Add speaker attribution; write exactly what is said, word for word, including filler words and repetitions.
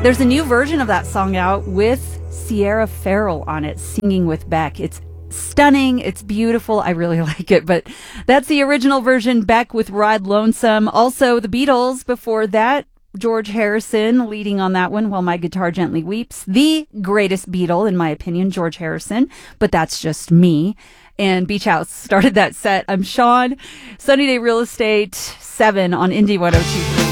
Speaker 1: There's a new version of that song out with Sierra Farrell on it, singing with Beck. It's stunning. It's beautiful. I really like it. But that's the original version, Beck with Ride Lonesome. Also, the Beatles before that, George Harrison leading on that one, While My Guitar Gently Weeps. The greatest Beatle, in my opinion, George Harrison. But that's just me. And Beach House started that set. I'm Sean. Sunny Day Real Estate, seven on Indie one oh two point three.